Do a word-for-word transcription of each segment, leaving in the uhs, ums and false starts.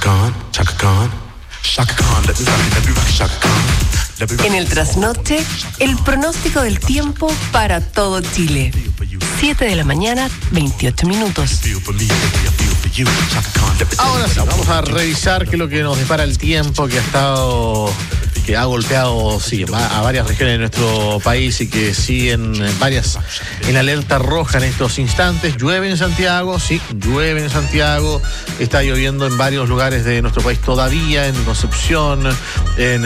Khan, Chaka Khan, Chaka Khan, let me rock it, let me rock it, Chaka Khan. En el trasnoche, el pronóstico del tiempo para todo Chile. siete de la mañana, veintiocho minutos. Ahora sí, vamos a revisar qué es lo que nos depara el tiempo que ha estado, que ha golpeado sí, a varias regiones de nuestro país y que siguen varias en alerta roja en estos instantes. Llueve en Santiago, sí, llueve en Santiago. Está lloviendo en varios lugares de nuestro país todavía, en Concepción, en,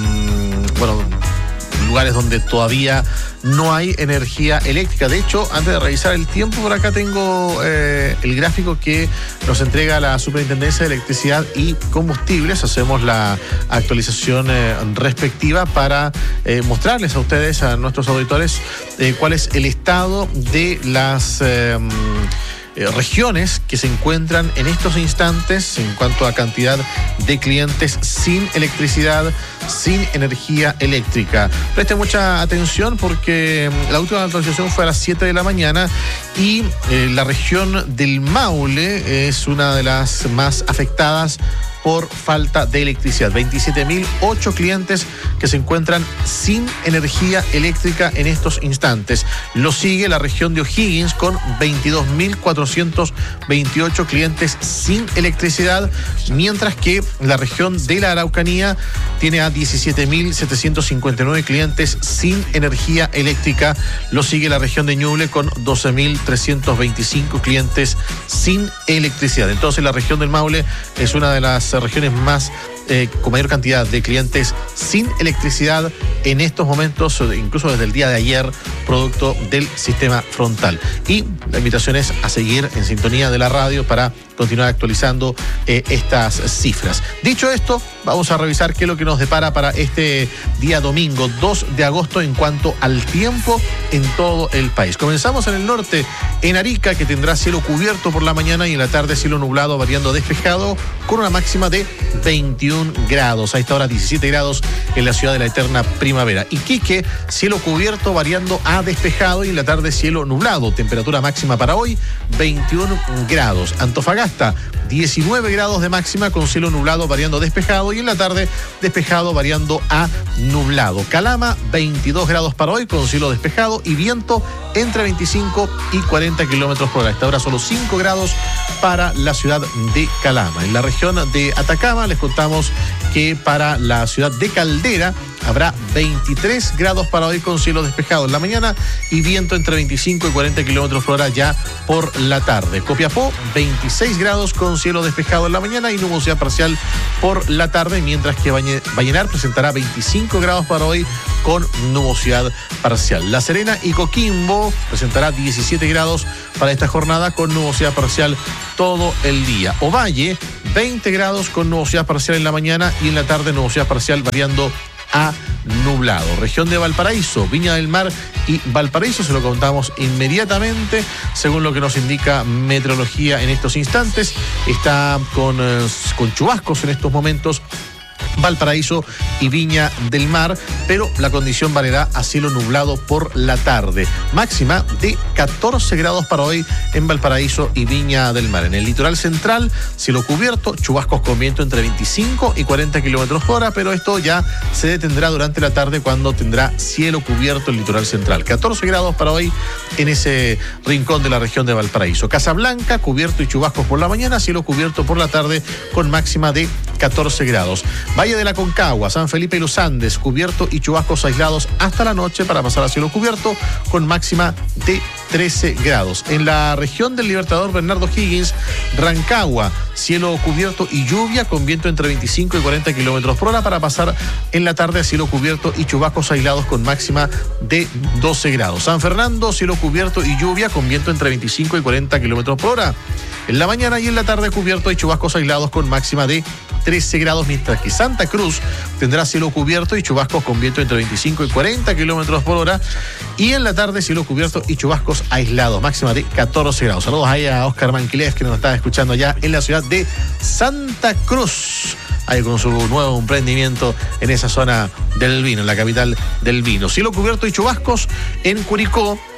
um, bueno, lugares donde todavía no hay energía eléctrica. De hecho, antes de revisar el tiempo, por acá tengo eh, el gráfico que nos entrega la Superintendencia de Electricidad y Combustibles. Hacemos la actualización eh, respectiva para eh, mostrarles a ustedes, a nuestros auditores, eh, cuál es el estado de las Eh, Eh, regiones que se encuentran en estos instantes en cuanto a cantidad de clientes sin electricidad, sin energía eléctrica. Preste mucha atención porque la última actualización fue a las siete de la mañana y eh, la región del Maule es una de las más afectadas por falta de electricidad. veintisiete mil ocho clientes que se encuentran sin energía eléctrica en estos instantes. Lo sigue la región de O'Higgins con veintidós mil cuatrocientos veintiocho clientes sin electricidad, mientras que la región de la Araucanía tiene a diecisiete mil setecientos cincuenta y nueve clientes sin energía eléctrica. Lo sigue la región de Ñuble con doce mil trescientos veinticinco clientes sin electricidad. Entonces la región del Maule es una de las regiones más eh, con mayor cantidad de clientes sin electricidad en estos momentos, incluso desde el día de ayer, producto del sistema frontal. Y la invitación es a seguir en sintonía de la radio para continuar actualizando eh, estas cifras. Dicho esto, vamos a revisar qué es lo que nos depara para este día domingo dos de agosto en cuanto al tiempo en todo el país. Comenzamos en el norte, en Arica, que tendrá cielo cubierto por la mañana y en la tarde cielo nublado variando despejado con una máxima de veintiún grados. A esta hora diecisiete grados en la ciudad de la eterna primavera. Iquique, cielo cubierto variando a despejado y en la tarde cielo nublado. Temperatura máxima para hoy, veintiún grados. Antofagasta, diecinueve grados de máxima con cielo nublado variando despejado y en la tarde despejado variando a nublado. Calama, veintidós grados para hoy con cielo despejado y viento entre veinticinco y cuarenta kilómetros por hora. A esta hora solo cinco grados para la ciudad de Calama. En la región de Atacama les contamos que para la ciudad de Caldera habrá veintitrés grados para hoy con cielo despejado en la mañana y viento entre veinticinco y cuarenta kilómetros por hora ya por la tarde. Copiapó, veintiséis grados con cielo despejado en la mañana y nubosidad parcial por la tarde, mientras que Vallenar presentará veinticinco grados para hoy con nubosidad parcial. La Serena y Coquimbo presentará diecisiete grados para esta jornada con nubosidad parcial todo el día. Ovalle, veinte grados con nubosidad parcial en la mañana y en la tarde nubosidad parcial variando a nublado. Región de Valparaíso, Viña del Mar y Valparaíso, se lo contamos inmediatamente, según lo que nos indica meteorología en estos instantes. Está con, eh, con chubascos en estos momentos Valparaíso y Viña del Mar, pero la condición variará a cielo nublado por la tarde. Máxima de catorce grados para hoy en Valparaíso y Viña del Mar. En el litoral central, cielo cubierto, chubascos con viento entre veinticinco y cuarenta kilómetros por hora, pero esto ya se detendrá durante la tarde cuando tendrá cielo cubierto el litoral central. catorce grados para hoy en ese rincón de la región de Valparaíso. Casablanca, cubierto y chubascos por la mañana, cielo cubierto por la tarde con máxima de catorce grados. Valle de la Concagua, San Felipe y Los Andes, cubierto y chubascos aislados hasta la noche para pasar a cielo cubierto con máxima de trece grados. En la región del Libertador Bernardo Higgins, Rancagua, cielo cubierto y lluvia con viento entre veinticinco y cuarenta kilómetros por hora para pasar en la tarde a cielo cubierto y chubascos aislados con máxima de doce grados. San Fernando, cielo cubierto y lluvia con viento entre veinticinco y cuarenta kilómetros por hora. En la mañana y en la tarde cubierto y chubascos aislados con máxima de trece grados, mientras que Santa Cruz tendrá cielo cubierto y chubascos con viento entre veinticinco y cuarenta kilómetros por hora. Y en la tarde cielo cubierto y chubascos aislados, máxima de catorce grados. Saludos ahí a Oscar Manquilev, que nos está escuchando allá en la ciudad de Santa Cruz, ahí con su nuevo emprendimiento en esa zona del vino, en la capital del vino. Cielo cubierto y chubascos en Curicó.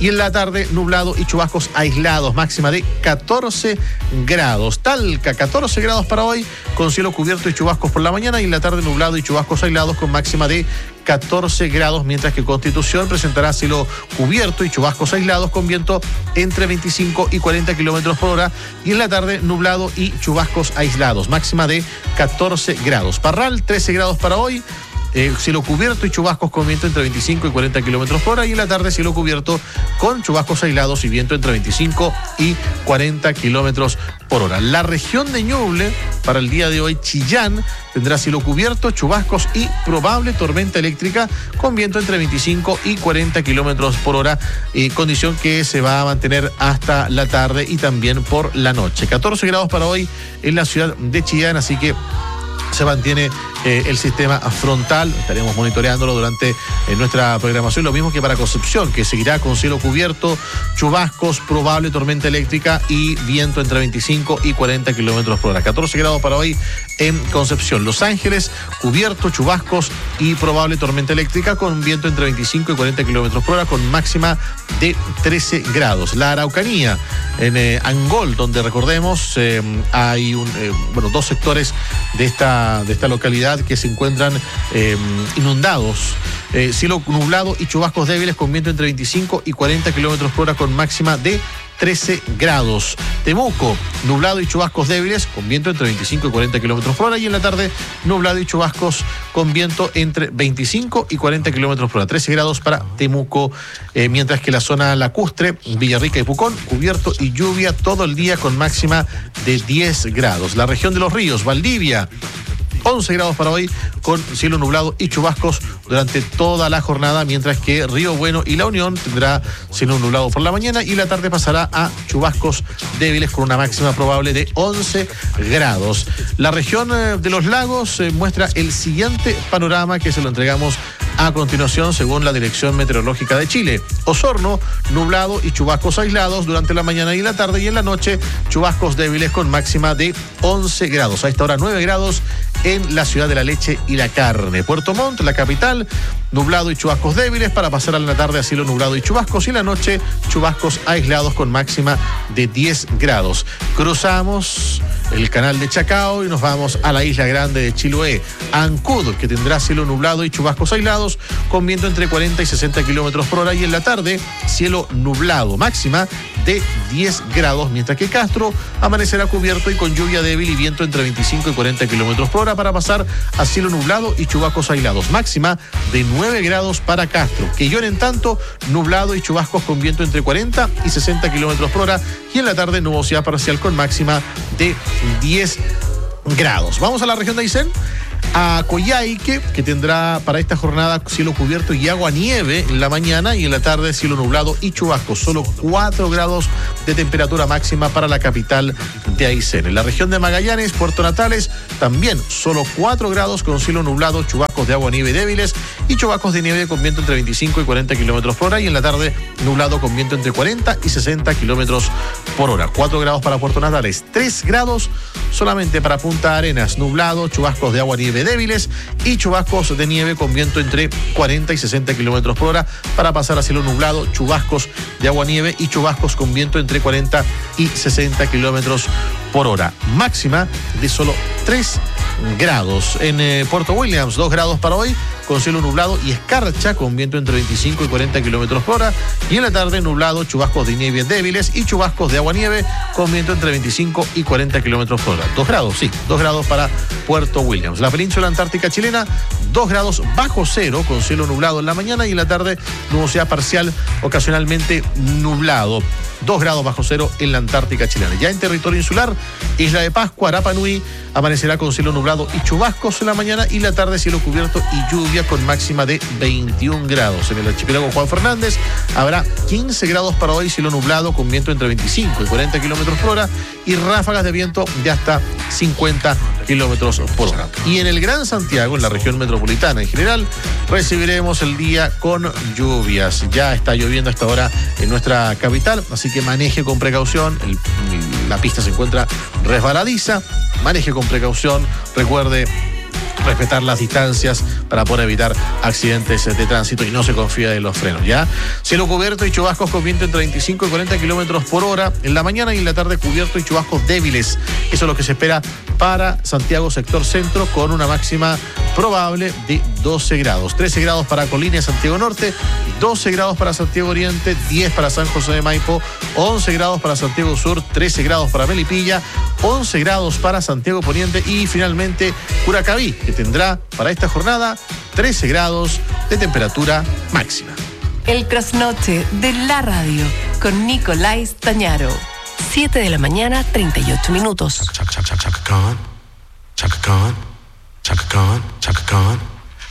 Y en la tarde, nublado y chubascos aislados, máxima de catorce grados. Talca, catorce grados para hoy, con cielo cubierto y chubascos por la mañana, y en la tarde nublado y chubascos aislados con máxima de catorce grados, mientras que Constitución presentará cielo cubierto y chubascos aislados con viento entre veinticinco y cuarenta kilómetros por hora, y en la tarde nublado y chubascos aislados, máxima de catorce grados. Parral, trece grados para hoy. Eh, cielo cubierto y chubascos con viento entre veinticinco y cuarenta kilómetros por hora, y en la tarde cielo cubierto con chubascos aislados y viento entre veinticinco y cuarenta kilómetros por hora. La región de Ñuble, para el día de hoy, Chillán, tendrá cielo cubierto, chubascos y probable tormenta eléctrica con viento entre veinticinco y cuarenta kilómetros por hora, eh, condición que se va a mantener hasta la tarde y también por la noche. catorce grados para hoy en la ciudad de Chillán, así que se mantiene eh, el sistema frontal. Estaremos monitoreándolo durante eh, nuestra programación, lo mismo que para Concepción, que seguirá con cielo cubierto, chubascos, probable tormenta eléctrica y viento entre veinticinco y cuarenta kilómetros por hora. catorce grados para hoy en Concepción. Los Ángeles, cubierto, chubascos y probable tormenta eléctrica con viento entre veinticinco y cuarenta kilómetros por hora, con máxima de trece grados. La Araucanía, en eh, Angol, donde recordemos eh, hay un, eh, bueno, dos sectores de esta, de esta localidad que se encuentran eh, inundados. Eh, cielo nublado y chubascos débiles con viento entre veinticinco y cuarenta kilómetros por hora, con máxima de trece grados. Temuco, nublado y chubascos débiles con viento entre veinticinco y cuarenta kilómetros por hora, y en la tarde nublado y chubascos con viento entre veinticinco y cuarenta kilómetros por hora. trece grados para Temuco, eh, mientras que la zona lacustre, Villarrica y Pucón, cubierto y lluvia todo el día con máxima de diez grados. La región de los ríos, Valdivia, once grados para hoy, con cielo nublado y chubascos durante toda la jornada, mientras que Río Bueno y La Unión tendrá cielo nublado por la mañana, y la tarde pasará a chubascos débiles con una máxima probable de once grados. La región de los lagos eh, muestra el siguiente panorama, que se lo entregamos a continuación según la Dirección Meteorológica de Chile. Osorno, nublado y chubascos aislados durante la mañana y la tarde, y en la noche chubascos débiles con máxima de once grados. A esta hora nueve grados en la ciudad de la leche y la carne. Puerto Montt, la capital, nublado y chubascos débiles para pasar a la tarde a cielo nublado y chubascos, y en la noche chubascos aislados con máxima de diez grados. Cruzamos el canal de Chacao y nos vamos a la isla grande de Chiloé. Ancud, que tendrá cielo nublado y chubascos aislados con viento entre cuarenta y sesenta kilómetros por hora, y en la tarde cielo nublado, máxima de diez grados, mientras que Castro amanecerá cubierto y con lluvia débil y viento entre veinticinco y cuarenta kilómetros por hora para pasar a cielo nublado y chubascos aislados, máxima de nueve grados para Castro. Quellón, en tanto, nublado y chubascos con viento entre cuarenta y sesenta kilómetros por hora, y en la tarde nubosidad parcial con máxima de diez grados. Vamos a la región de Aysén, a Coyhaique, que tendrá para esta jornada cielo cubierto y agua nieve en la mañana, y en la tarde cielo nublado y chubascos. Solo cuatro grados de temperatura máxima para la capital de Aysén. En la región de Magallanes, Puerto Natales, también solo cuatro grados con cielo nublado, chubascos de agua nieve débiles y chubascos de nieve con viento entre veinticinco y cuarenta kilómetros por hora, y en la tarde nublado con viento entre cuarenta y sesenta kilómetros por hora. cuatro grados para Puerto Natales, tres grados solamente para Punta Arenas, nublado, chubascos de agua nieve débiles y chubascos de nieve con viento entre cuarenta y sesenta kilómetros por hora para pasar a cielo nublado, chubascos de agua nieve y chubascos con viento entre cuarenta y sesenta kilómetros por hora. Máxima de solo tres grados. En eh, Puerto Williams, dos grados para hoy, con cielo nublado y escarcha con viento entre veinticinco y cuarenta kilómetros por hora, y en la tarde nublado, chubascos de nieve débiles y chubascos de agua nieve con viento entre veinticinco y cuarenta kilómetros por hora. Dos grados, sí, dos grados para Puerto Williams. La península antártica chilena, dos grados bajo cero, con cielo nublado en la mañana, y en la tarde nubosidad parcial, ocasionalmente nublado. dos grados bajo cero en la Antártica chilena. Ya en territorio insular, Isla de Pascua, Rapa Nui, amanecerá con cielo nublado y chubascos en la mañana, y la tarde cielo cubierto y lluvia con máxima de veintiún grados. En el archipiélago Juan Fernández habrá quince grados para hoy, cielo nublado con viento entre veinticinco y cuarenta kilómetros por hora y ráfagas de viento de hasta cincuenta kilómetros por hora. Y en el Gran Santiago, en la región metropolitana en general, recibiremos el día con lluvias. Ya está lloviendo hasta ahora en nuestra capital, así que maneje con precaución. El, la pista se encuentra resbaladiza, maneje con precaución. Recuerde respetar las distancias para poder evitar accidentes de tránsito y no se confía de los frenos, ¿ya? Cielo cubierto y chubascos con viento entre veinticinco y cuarenta kilómetros por hora. En la mañana y en la tarde cubierto y chubascos débiles. Eso es lo que se espera para Santiago sector centro, con una máxima probable de doce grados. trece grados para Colina y Santiago Norte, doce grados para Santiago Oriente, diez para San José de Maipo, once grados para Santiago Sur, trece grados para Melipilla, once grados para Santiago Poniente y finalmente Curacaví, que tendrá para esta jornada trece grados de temperatura máxima. El trasnoche de la radio con Nicolás Tañaro. siete de la mañana, treinta y ocho minutos. Chaka, chaka, chaka, Khan. Chaka Khan. Chaka Khan. Chaka Khan.